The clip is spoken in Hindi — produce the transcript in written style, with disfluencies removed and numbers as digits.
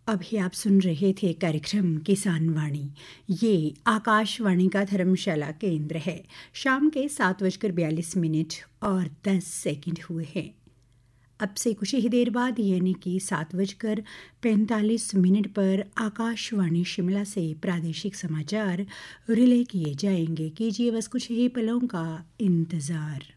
अभी आप सुन रहे थे कार्यक्रम किसान वाणी। ये आकाशवाणी का धर्मशाला केंद्र है। शाम के 7:42 और 10 सेकंड हुए हैं। अब से कुछ ही देर बाद यानी कि 7:45 पर आकाशवाणी शिमला से प्रादेशिक समाचार रिले किए जाएंगे। कीजिए बस कुछ ही पलों का इंतज़ार।